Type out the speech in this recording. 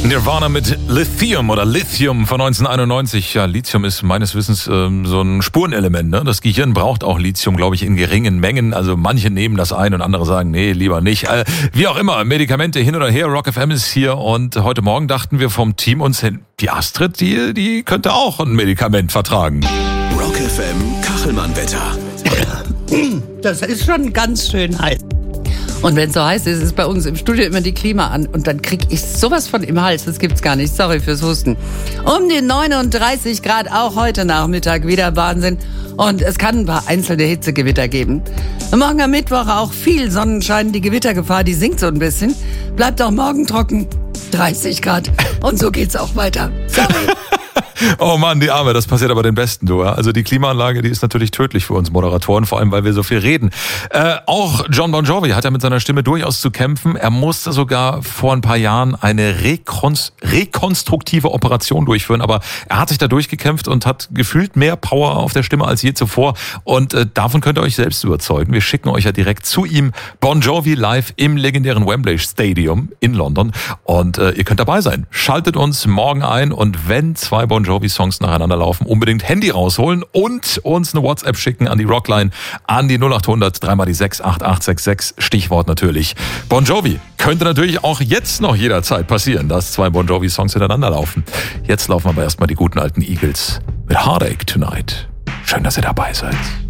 Nirvana mit Lithium oder Lithium von 1991. Ja, Lithium ist meines Wissens so ein Spurenelement. Ne? Das Gehirn braucht auch Lithium, glaube ich, in geringen Mengen. Also manche nehmen das ein und andere sagen, nee, lieber nicht. Wie auch immer, Medikamente hin oder her. Rock FM ist hier und heute Morgen dachten wir vom Team uns hin, die Astrid, die könnte auch ein Medikament vertragen. Rock FM Kachelmann-Wetter. Das ist schon ganz schön heiß. Und wenn es so heiß ist, ist bei uns im Studio immer die Klima an. Und dann krieg ich sowas von im Hals. Das gibt's gar nicht. Sorry fürs Husten. Um die 39 Grad auch heute Nachmittag wieder Wahnsinn. Und es kann ein paar einzelne Hitzegewitter geben. Morgen am Mittwoch auch viel Sonnenschein. Die Gewittergefahr, die sinkt so ein bisschen. Bleibt auch morgen trocken. 30 Grad. Und so geht's auch weiter. Sorry. Oh Mann, die Arme, das passiert aber den Besten, du. Also die Klimaanlage, die ist natürlich tödlich für uns Moderatoren, vor allem, weil wir so viel reden. Auch Jon Bon Jovi hat ja mit seiner Stimme durchaus zu kämpfen. Er musste sogar vor ein paar Jahren eine rekonstruktive Operation durchführen, aber er hat sich da durchgekämpft und hat gefühlt mehr Power auf der Stimme als je zuvor. Und davon könnt ihr euch selbst überzeugen. Wir schicken euch ja direkt zu ihm Bon Jovi live im legendären Wembley Stadium in London. Und ihr könnt dabei sein. Schaltet uns morgen ein und wenn zwei Bon Jovi-Songs nacheinander laufen, unbedingt Handy rausholen und uns eine WhatsApp schicken an die Rockline, an die 0800 3 die 68866. Stichwort natürlich Bon Jovi. Könnte natürlich auch jetzt noch jederzeit passieren, dass zwei Bon Jovi-Songs hintereinander laufen. Jetzt laufen aber erstmal die guten alten Eagles mit Heartache Tonight. Schön, dass ihr dabei seid.